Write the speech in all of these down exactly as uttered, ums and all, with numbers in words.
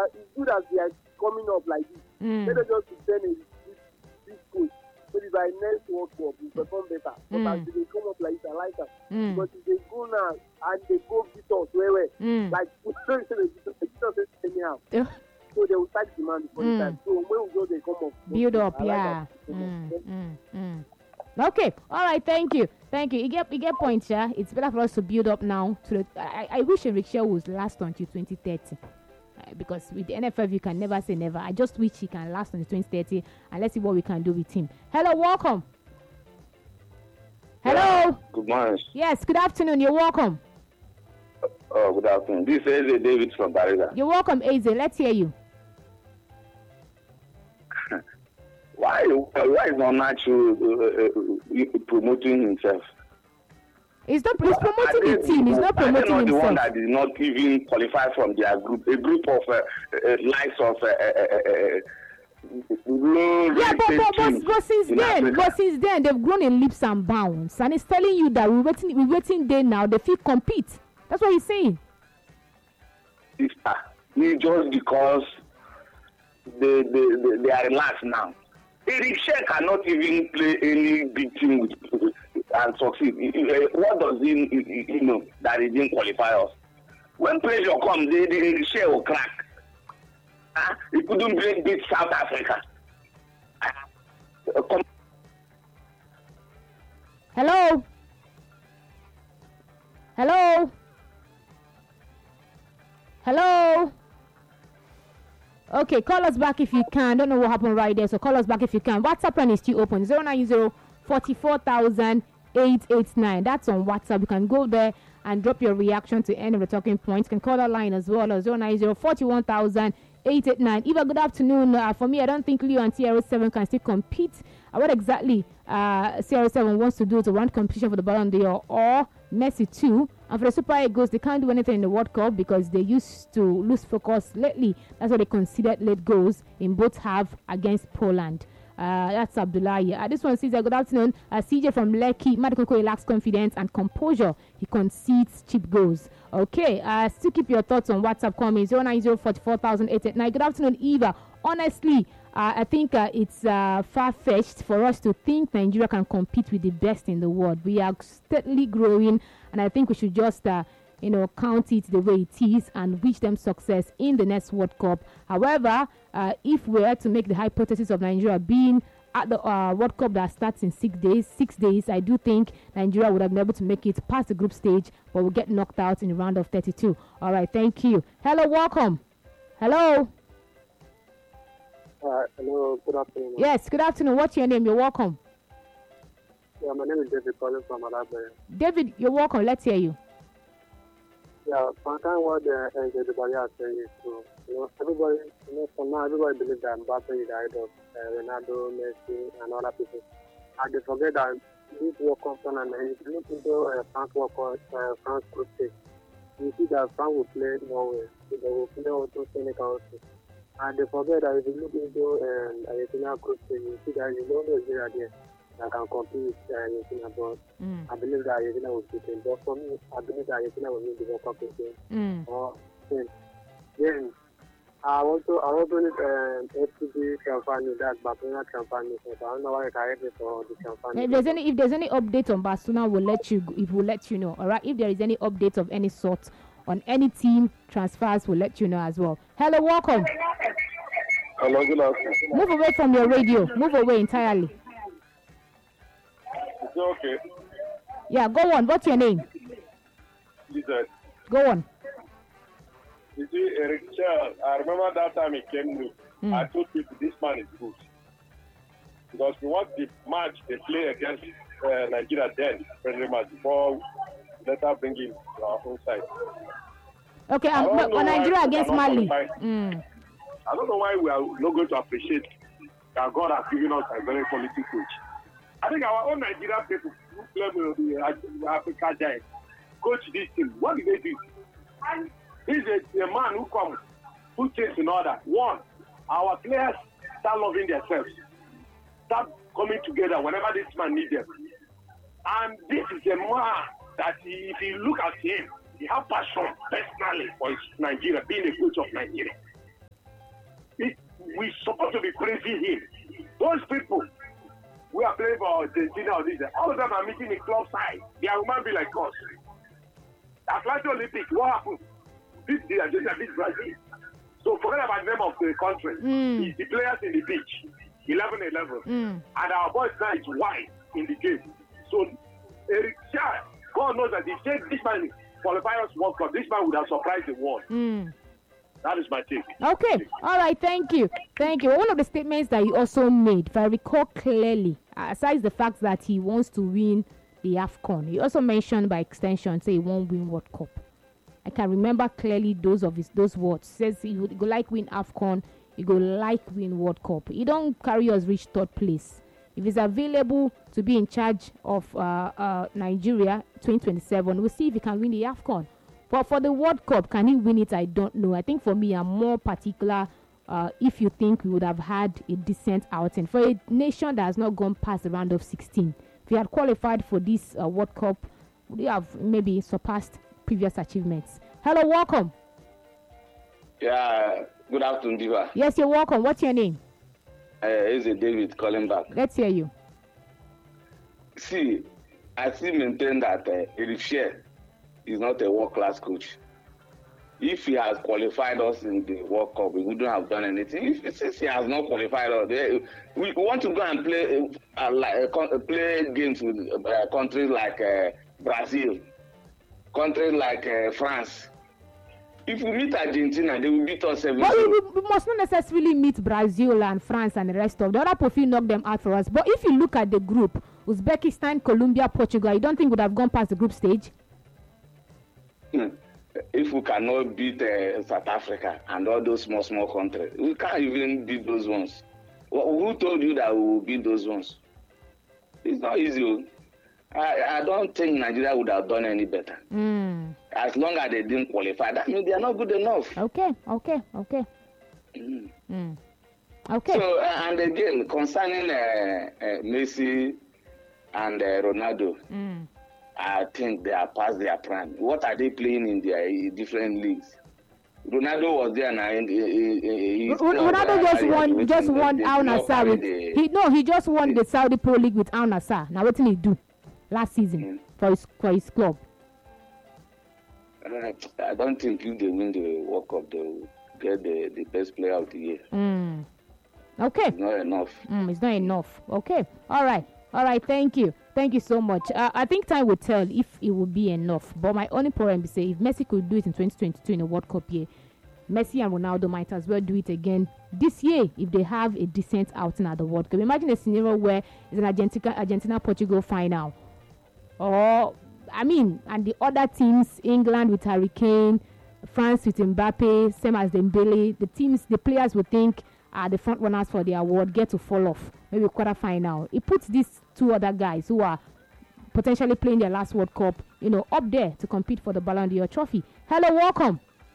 it's good as they are coming up like this. Mm. Let us just pretend a this, this coach. Maybe by next World Cup, we perform better. But Mm. as they come up like this, I like that. Mm. Because if they go now and they go beat us, where, where, Mm. like, we don't say they beat us, they beat us anyhow. Yeah. So they will start demand for Mm. the time. So when we go, they come up. Build up, I like yeah. that. Mm, mm, mm. Okay, all right, thank you, thank you. You get, you get points, yeah. It's better for us to build up now. To the, I, I wish Eric Shell was last until twenty thirty, uh, because with the N F F you can never say never. I just wish he can last until twenty thirty, and let's see what we can do with him. Hello, welcome. Hello. Yeah, good morning. Yes, good afternoon. You're welcome. Oh, good afternoon. This is David from Bariga. You're welcome, Eze. Let's hear you. Why? Why is not Nacho uh, uh, promoting himself? He's not. He's promoting the team. He's not promoting not the one himself. that did not even qualify from their group. A group of uh, uh, likes of uh, uh, uh, low Yeah, but, but, but, teams but since in then, Africa. but since then, they've grown in leaps and bounds, and he's telling you that we're waiting, we're waiting there now. They feel compete. That's what he's saying. It's, uh, it's just because they, they, they, they are relaxed now. Eric Shell cannot even play any big team with, and succeed. What does he, he, he know that he didn't qualify us? When pressure comes, the Eric Shell will crack. Uh, he couldn't beat, beat South Africa. Uh, come. Hello. Hello. Hello. Okay, call us back if you can. Don't know what happened right there, so call us back if you can. WhatsApp line is still open. zero nine zero, four four thousand, eight eight nine. That's on WhatsApp. You can go there and drop your reaction to any of the talking points. You can call that line as well, or zero nine zero, four one thousand, eight eight nine. Eva, good afternoon. Uh, for me, I don't think Leo and C R O seven can still compete. Uh, what exactly uh, C R O seven wants to do to run competition for the Ballon d'Or, or Messi too. And for the Super Eagles, they can't do anything in the World Cup because they used to lose focus lately. That's why they considered late goals in both half against Poland. Uh, that's Abdullahi. Uh, this one says, uh, good afternoon. Uh, C J from Lekki. Madikoko lacks confidence and composure. He concedes cheap goals. Okay. Uh, still keep your thoughts on WhatsApp. Call me zero nine zero, four four thousand, eight eight nine. Good afternoon, Eva. Honestly, uh, I think uh, it's uh, far-fetched for us to think Nigeria can compete with the best in the world. We are steadily growing, and I think we should just, uh, you know, count it the way it is and wish them success in the next World Cup. However, uh, if we are to make the hypothesis of Nigeria being at the uh, World Cup that starts in six days, six days, I do think Nigeria would have been able to make it past the group stage, but will get knocked out in the round of thirty-two. All right, thank you. Hello, welcome. Hello. Uh, hello, good afternoon. Yes, good afternoon. What's your name? You're welcome. Yeah, my name is David calling from Alabama. David, you're welcome. Let's hear you. Yeah, sometimes what the uh, everybody are saying is true. You know, everybody, you know, for now, everybody believes that Mbappe is the idol, uh, Ronaldo, Messi, and other people. And they forget that this World Cup tournament, if you look into uh, France World Cup, uh, France group stage, you see that France will play Norway, so they will play also Senegal also. And they forget that if you look into um, Argentina group stage, you see that you know Nigeria there that can compete with uh, Argentina, but Mm. I believe that Argentina will beat them. But for me, I believe that Argentina will win the World Cup again. Mm. Or then, then I also I also need um, F T B Champagne, that Barcelona Champagne. So I don't know why I can help me for the Champagne. If there's any, if there's any update on Barcelona, we'll let you. If we'll let you know. All right. If there is any update of any sort on any team transfers, we'll let you know as well. Hello, welcome. Hello, good afternoon. Move away from your radio. Move away entirely. It's okay. Yeah, go on. What's your name? Listen, Go on. you see, Eric Shell, I remember that time he came new. Mm. I told people this man is good. Because we want the match they play against uh, Nigeria then, friendly match, before later bring him to our own side. Okay, I um, don't know on why Nigeria we against cannot Mali. qualify. Mm. I don't know why we are not going to appreciate that God has given us a very quality coach. I think our own Nigerian people who play with the Africa giant coach this team. What did they do? He's a, a man who comes, who things in order. One, our players start loving themselves, start coming together whenever this man needs them. And this is a man that he, if you look at him, he has passion personally for his Nigeria, being a coach of Nigeria. envy him. Those people who are playing for Argentina or this, all of them are meeting in club side. They are human being like us. Atlantic Olympic, what happened? This the Argentina, this Brazil. So forget about the name of the country. Mm. It's the players in the pitch, eleven eleven. Mm. And our boys now is wide in the game. So Eric Char, God knows that if this man qualify us World Cup, this man would have surprised the world. Mm. That is my take. Okay, all right, thank you. Thank you. One of the statements that he also made, if I recall clearly, aside the fact that he wants to win the AFCON, he also mentioned by extension, say he won't win World Cup. I can remember clearly those of his those words. Says he would go like win AFCON, he go like win World Cup. He don't carry us reach third place. If he's available to be in charge of uh, uh, Nigeria twenty twenty-seven, we'll see if he can win the AFCON. But for the World Cup, can he win it? I don't know. I think for me, I'm more particular uh, if you think we would have had a decent outing. For a nation that has not gone past the round of sixteen, if we had qualified for this uh, World Cup, would have maybe surpassed previous achievements. Hello, welcome. Yeah, good afternoon, Diva. Yes, you're welcome. What's your name? Uh, it's a David calling back. Let's hear you. See, I still maintain that uh, Eric Char is not a world-class coach. If he has qualified us in the World Cup, we wouldn't have done anything. If since he has not qualified us, we, we want to go and play uh, like, uh, play games with uh, countries like uh, Brazil, countries like uh, France. If we meet Argentina, they will beat us seven. Well, we, we must not necessarily meet Brazil and France and the rest of the other profile knock them out for us. But if you look at the group, Uzbekistan, Colombia, Portugal, you don't think would have gone past the group stage? If we cannot beat uh, South Africa and all those small, small countries, we can't even beat those ones. Who told you that we will beat those ones? It's not easy. I, I don't think Nigeria would have done any better. Mm. As long as they didn't qualify, that means they are not good enough. Okay, okay, okay. Mm. Mm. Okay. So, uh, and again, concerning uh, uh, Messi and uh, Ronaldo, Mm. I think they are past their prime. What are they playing in their uh, different leagues? Ronaldo was there now. In, in, in, Ronaldo just won, just won Al Nassr with. The, he no, he just won the, the Saudi Pro League with Al Nassr. Now what did he do last season mm. for his for his club? Uh, I don't think if they win the World Cup, they will get the, the best player of the year. Mm. Okay. It's not enough. Mm, it's not enough. Okay. All right. All right. Thank you. Thank you so much. Uh, I think time will tell if it will be enough. But my only problem is say if Messi could do it in twenty twenty-two in a World Cup year, Messi and Ronaldo might as well do it again this year if they have a decent outing at the World Cup. Imagine a scenario where it's an Argentina Argentina Portugal final, or I mean, and the other teams, England with Harry Kane, France with Mbappe, same as Dembele. The teams, the players would think are the front runners for the award get to fall off, maybe quarter final. It puts these two other guys who are potentially playing their last World Cup, you know, up there to compete for the Ballon d'Or trophy. Hello, welcome.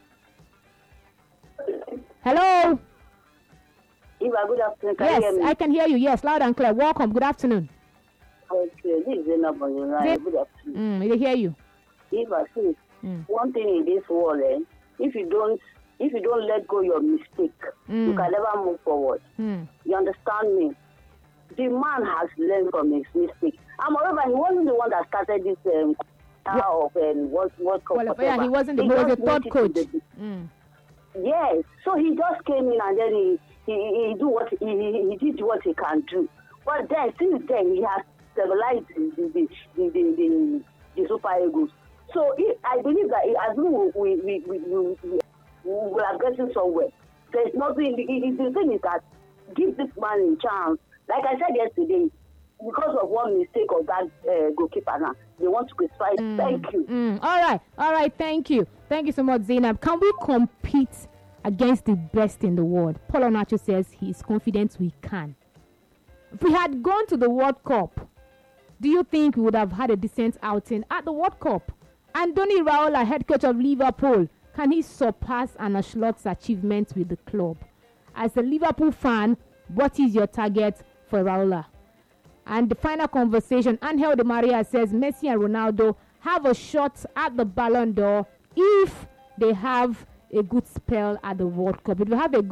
Hello. Eva, good afternoon. Can yes, you hear me? I can hear you. Yes, loud and clear. Welcome. Good afternoon. Okay, this is Zainab on your line. Good afternoon. Mm, I hear you. Eva, see, mm. one thing in this world, eh, if you don't If you don't let go your mistake, mm. you can never move forward. Mm. You understand me? The man has learned from his mistake. And moreover, he wasn't the one that started this um, yeah. of um, what what well, yeah, he wasn't. The, he, he was a third coach. The, mm. Yes, so he just came in and then he he, he do what he, he he did what he can do. But then since then he has stabilized the the the the, the, the Super Eagles. So he, I believe that as we we we we, we, we we are getting somewhere. There's nothing. The, the thing is that give this man a chance. Like I said yesterday, because of one mistake of that uh, goalkeeper now, they want to crucify. Mm, thank you. Mm, all right, all right. Thank you, thank you so much, Zainab. Can we compete against the best in the world? Paul Onacho says he is confident we can. If we had gone to the World Cup, do you think we would have had a decent outing at the World Cup? Andoni Raiola, head coach of Liverpool. Can he surpass Arne Slot's achievements with the club? As a Liverpool fan, what is your target for Raiola? And the final conversation, Angel Di Maria says Messi and Ronaldo have a shot at the Ballon d'Or if they have a good spell at the World Cup. If they have a good